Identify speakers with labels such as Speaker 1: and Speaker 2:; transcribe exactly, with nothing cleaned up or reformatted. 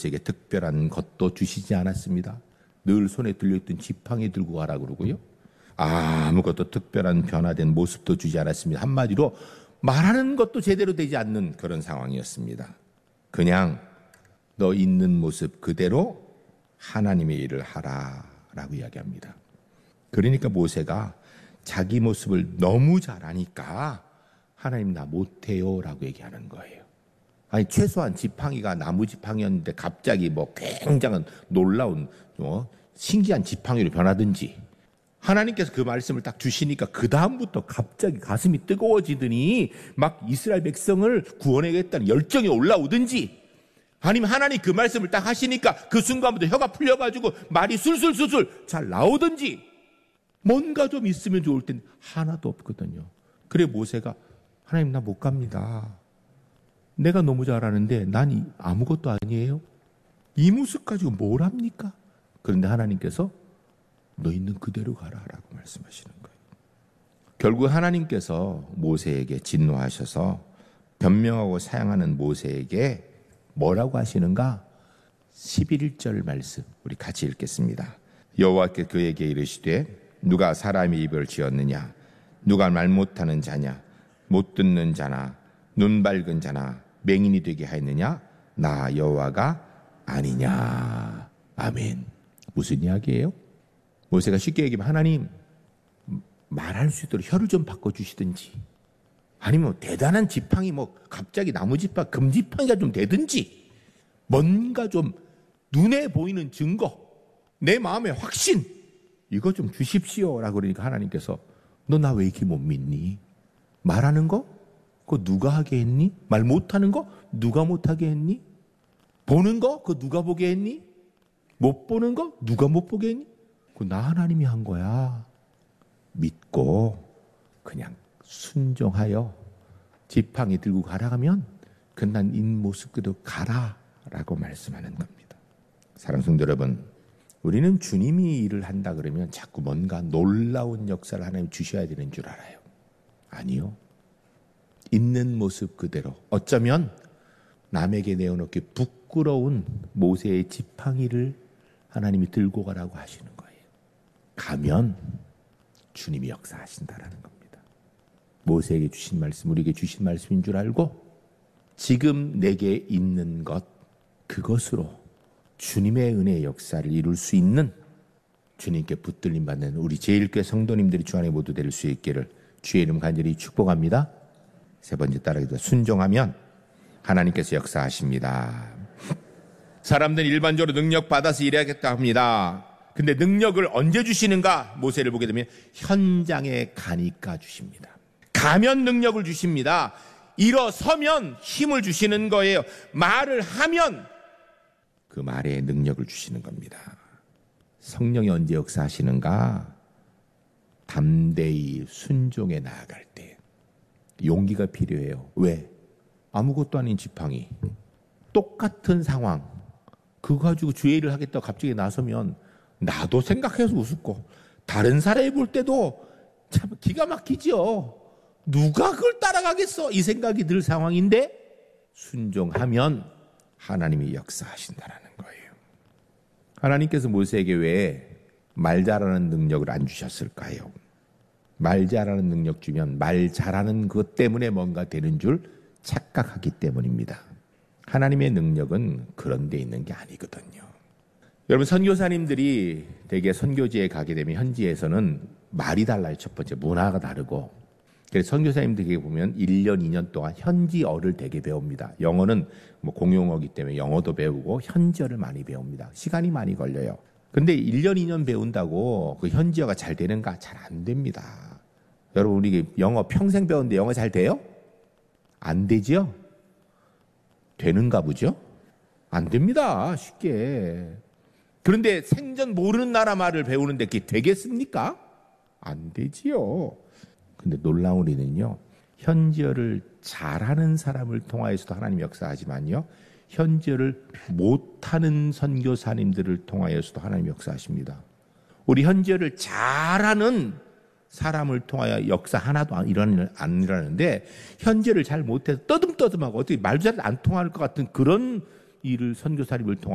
Speaker 1: 모세에게 특별한 것도 주시지 않았습니다. 늘 손에 들려있던 지팡이 들고 가라 그러고요. 아무것도 특별한 변화된 모습도 주지 않았습니다. 한마디로 말하는 것도 제대로 되지 않는 그런 상황이었습니다. 그냥 너 있는 모습 그대로 하나님의 일을 하라라고 이야기합니다. 그러니까 모세가 자기 모습을 너무 잘하니까 하나님 나 못해요 라고 얘기하는 거예요. 아니 최소한 지팡이가 나무 지팡이였는데 갑자기 뭐 굉장한 놀라운 어, 신기한 지팡이로 변하든지, 하나님께서 그 말씀을 딱 주시니까 그 다음부터 갑자기 가슴이 뜨거워지더니 막 이스라엘 백성을 구원하겠다는 열정이 올라오든지, 아니면 하나님 그 말씀을 딱 하시니까 그 순간부터 혀가 풀려가지고 말이 술술술술 잘 나오든지, 뭔가 좀 있으면 좋을 텐데 하나도 없거든요. 그래 모세가 하나님 나 못 갑니다. 내가 너무 잘하는데 난 아무것도 아니에요. 이 모습 가지고 뭘 합니까? 그런데 하나님께서 너 있는 그대로 가라라고 말씀하시는 거예요. 결국 하나님께서 모세에게 진노하셔서 변명하고 사양하는 모세에게 뭐라고 하시는가? 십일 절 말씀 우리 같이 읽겠습니다. 여호와께 그에게 이르시되 누가 사람의 입을 지었느냐? 누가 말 못하는 자냐? 못 듣는 자나 눈 밝은 자나 맹인이 되게 하였느냐? 나 여호와가 아니냐. 아멘. 무슨 이야기예요? 모세가 쉽게 얘기하면 하나님 말할 수 있도록 혀를 좀 바꿔주시든지, 아니면 대단한 지팡이 뭐 갑자기 나무 지팡이 금지팡이가 좀 되든지, 뭔가 좀 눈에 보이는 증거, 내 마음의 확신 이거 좀 주십시오라고 그러니까 하나님께서 너 나 왜 이렇게 못 믿니? 말하는 거? 그거 누가 하게 했니? 말 못하는 거? 누가 못하게 했니? 보는 거? 그거 누가 보게 했니? 못 보는 거? 누가 못 보게 했니? 그거 나 하나님이 한 거야. 믿고 그냥 순종하여 지팡이 들고 가라 하면 그난 인 모습 그대로 가라라고 말씀하는 겁니다. 사랑하는 성도 여러분, 우리는 주님이 일을 한다 그러면 자꾸 뭔가 놀라운 역사를 하나님 주셔야 되는 줄 알아요. 아니요. 있는 모습 그대로, 어쩌면 남에게 내어놓기 부끄러운 모세의 지팡이를 하나님이 들고 가라고 하시는 거예요. 가면 주님이 역사하신다라는 겁니다. 모세에게 주신 말씀, 우리에게 주신 말씀인 줄 알고 지금 내게 있는 것, 그것으로 주님의 은혜의 역사를 이룰 수 있는, 주님께 붙들림 받는 우리 제일교회 성도님들이 주 안에 모두 될 수 있기를 주의 이름 간절히 축복합니다. 세 번째 따라기도 순종하면 하나님께서 역사하십니다. 사람들은 일반적으로 능력 받아서 일하겠다 합니다. 근데 능력을 언제 주시는가? 모세를 보게 되면 현장에 가니까 주십니다. 가면 능력을 주십니다. 일어서면 힘을 주시는 거예요. 말을 하면 그 말에 능력을 주시는 겁니다. 성령이 언제 역사하시는가? 담대히 순종에 나아갈 때. 용기가 필요해요. 왜? 아무것도 아닌 지팡이, 똑같은 상황, 그거 가지고 주의 일을 하겠다고 갑자기 나서면 나도 생각해서 우습고 다른 사람이 볼 때도 참 기가 막히죠. 누가 그걸 따라가겠어? 이 생각이 들 상황인데 순종하면 하나님이 역사하신다라는 거예요. 하나님께서 모세에게 왜 말 잘하는 능력을 안 주셨을까요? 말 잘하는 능력 주면 말 잘하는 것 때문에 뭔가 되는 줄 착각하기 때문입니다. 하나님의 능력은 그런 데 있는 게 아니거든요. 여러분, 선교사님들이 대개 선교지에 가게 되면 현지에서는 말이 달라요. 첫 번째 문화가 다르고, 그래서 선교사님들에게 보면 일 년, 이 년 동안 현지어를 되게 배웁니다. 영어는 뭐 공용어기 때문에 영어도 배우고 현지어를 많이 배웁니다. 시간이 많이 걸려요. 근데 일 년, 이 년 배운다고 그 현지어가 잘 되는가? 잘 안 됩니다. 여러분, 우리 영어 평생 배웠는데 영어 잘 돼요? 안 되죠? 되는가 보죠? 안 됩니다. 쉽게. 그런데 생전 모르는 나라 말을 배우는데 그게 되겠습니까? 안 되지요. 근데 놀라운 일은요, 현지어를 잘하는 사람을 통하여서도 하나님 역사하지만요, 현지어를 못하는 선교사님들을 통하여서도 하나님 역사하십니다. 우리 현지어를 잘하는 사람을 통하여 역사 하나도 안 일어나는데, 현지어를 잘 못해서 떠듬떠듬하고 어떻게 말도 잘 안 통할 것 같은 그런 일을 선교사님을 통하여